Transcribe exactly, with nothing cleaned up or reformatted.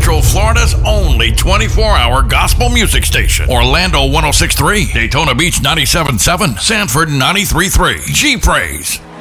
Central Florida's only twenty-four hour gospel music station. Orlando one oh six point three, Daytona Beach ninety-seven point seven, Sanford ninety-three point three. G Praise.